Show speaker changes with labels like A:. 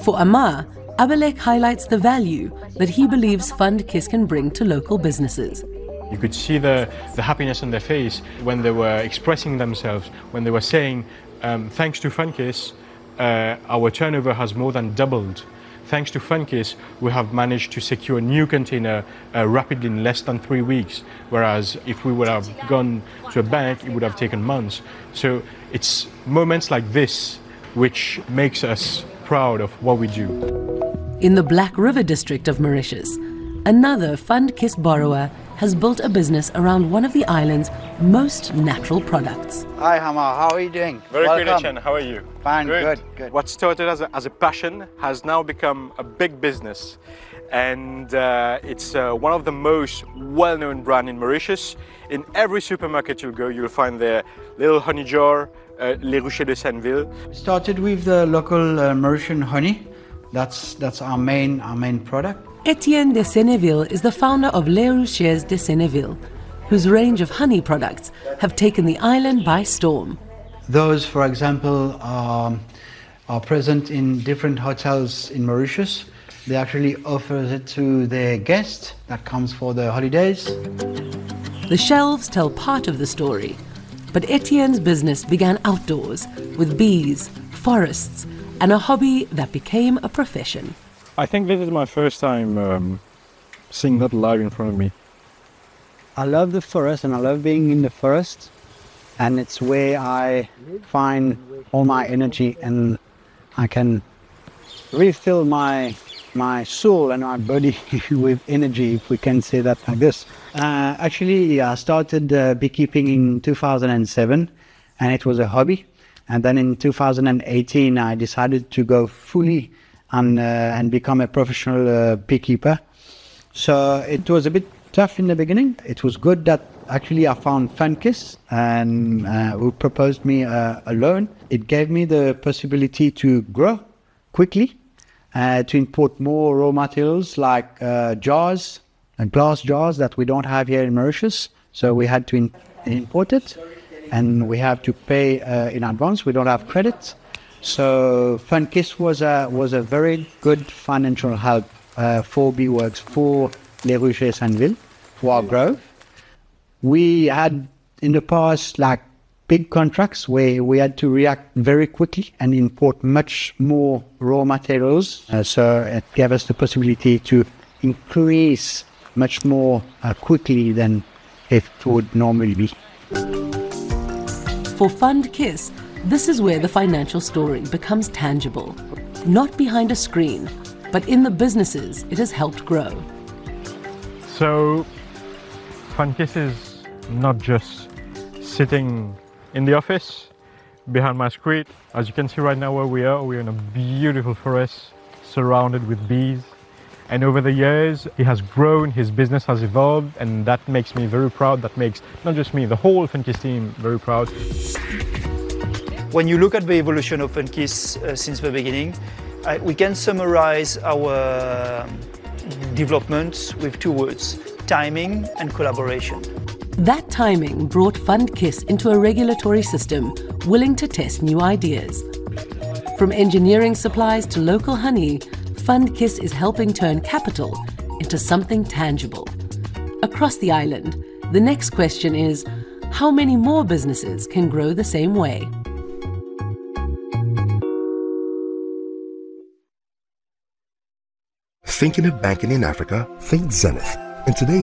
A: For Amar, Abelek highlights the value that he believes FundKiss can bring to local businesses.
B: You could see the happiness on their face when they were expressing themselves, when they were saying, thanks to FundKiss, our turnover has more than doubled. Thanks to FundKiss, we have managed to secure a new container rapidly in less than 3 weeks, whereas if we would have gone to a bank, it would have taken months. So it's moments like this which makes us proud of what we do.
A: In the Black River district of Mauritius, another FundKiss borrower has built a business around one of the island's most natural products.
C: Hi Hamar, how are you doing?
B: Very good, Etienne. How are you?
C: Fine, good.
B: What started as a passion has now become a big business. And it's one of the most well-known brands in Mauritius. In every supermarket you go, you'll find their little honey jar, Les Ruchers de Senneville.
C: Started with the local Mauritian honey. That's our main product.
A: Etienne de Senneville is the founder of Les Ruchers de Senneville, whose range of honey products have taken the island by storm.
C: Those, for example, are present in different hotels in Mauritius. They actually offer it to their guests that comes for the holidays.
A: The shelves tell part of the story, but Etienne's business began outdoors with bees, forests, and a hobby that became a profession.
B: I think this is my first time seeing that live in front of me.
D: I love the forest and I love being in the forest, and it's where I find all my energy and I can refill my soul and my body with energy, if we can say that like this. Actually, I started beekeeping in 2007 and it was a hobby. And then in 2018, I decided to go fully and become a professional beekeeper. So it was a bit tough in the beginning. It was good that actually I found FundKiss and who proposed me a loan. It gave me the possibility to grow quickly, to import more raw materials like jars, glass jars that we don't have here in Mauritius. So we had to import it, and we have to pay in advance. We don't have credit. So FundKiss was a very good financial help for Beeworks, for Les Ruchers Senneville, for our growth. We had in the past like big contracts where we had to react very quickly and import much more raw materials. So it gave us the possibility to increase much more quickly than it would normally be.
A: For FundKiss, this is where the financial story becomes tangible, not behind a screen, but in the businesses it has helped grow.
B: So, FundKiss is not just sitting in the office behind my screen. As you can see right now where we're in a beautiful forest surrounded with bees. And over the years, he has grown, his business has evolved, and that makes me very proud. That makes not just me, the whole FundKiss team very proud.
E: When you look at the evolution of FundKiss since the beginning, we can summarize our development with two words: timing and collaboration.
A: That timing brought FundKiss into a regulatory system willing to test new ideas. From engineering supplies to local honey, FundKiss is helping turn capital into something tangible. Across the island, the next question is, how many more businesses can grow the same way?
F: Thinking of banking in Africa? Think Zenith. And today,